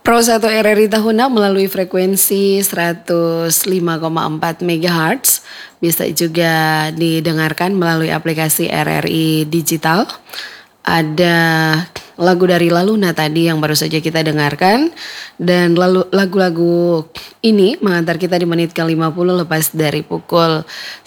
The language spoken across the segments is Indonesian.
Pro 1 RRI Tahuna melalui frekuensi 105,4 MHz. Bisa juga didengarkan melalui aplikasi RRI Digital. Ada lagu dari Laluna tadi yang baru saja kita dengarkan. Dan lagu-lagu ini mengantar kita di menit ke-50 lepas dari pukul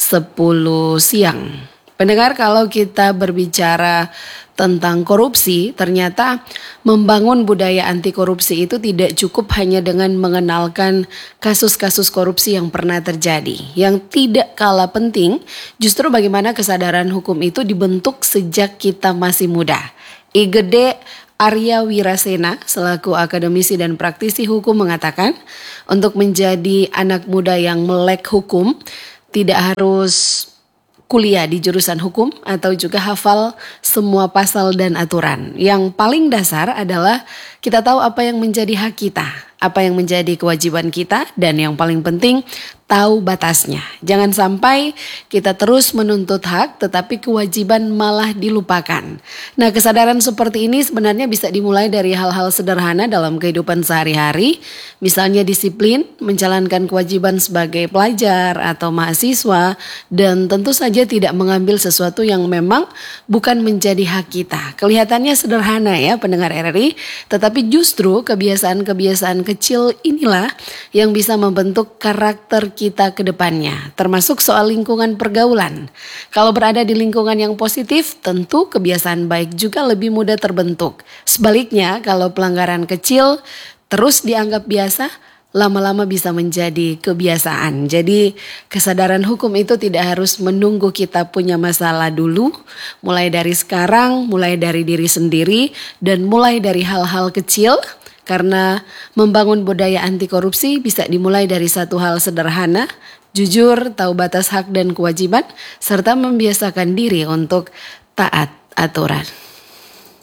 10 siang. Pendengar, kalau kita berbicara tentang korupsi, ternyata membangun budaya anti korupsi itu tidak cukup hanya dengan mengenalkan kasus-kasus korupsi yang pernah terjadi. Yang tidak kalah penting justru bagaimana kesadaran hukum itu dibentuk sejak kita masih muda. Igede Arya Wirasena selaku akademisi dan praktisi hukum mengatakan, untuk menjadi anak muda yang melek hukum tidak harus kuliah di jurusan hukum atau juga hafal semua pasal dan aturan. Yang paling dasar adalah kita tahu apa yang menjadi hak kita, apa yang menjadi kewajiban kita, dan yang paling penting tahu batasnya. Jangan sampai kita terus menuntut hak tetapi kewajiban malah dilupakan. Nah, kesadaran seperti ini sebenarnya bisa dimulai dari hal-hal sederhana dalam kehidupan sehari-hari. Misalnya disiplin, menjalankan kewajiban sebagai pelajar atau mahasiswa, dan tentu saja tidak mengambil sesuatu yang memang bukan menjadi hak kita. Kelihatannya sederhana ya pendengar RRI, tetapi justru kebiasaan-kebiasaan kecil inilah yang bisa membentuk karakter kita ke depannya, termasuk soal lingkungan pergaulan. Kalau berada di lingkungan yang positif, tentu kebiasaan baik juga lebih mudah terbentuk. Sebaliknya, kalau pelanggaran kecil terus dianggap biasa, lama-lama bisa menjadi kebiasaan. Jadi kesadaran hukum itu tidak harus menunggu kita punya masalah dulu. Mulai dari sekarang, mulai dari diri sendiri, dan mulai dari hal-hal kecil. Karena membangun budaya anti korupsi bisa dimulai dari satu hal sederhana, jujur, tahu batas hak dan kewajiban, serta membiasakan diri untuk taat aturan.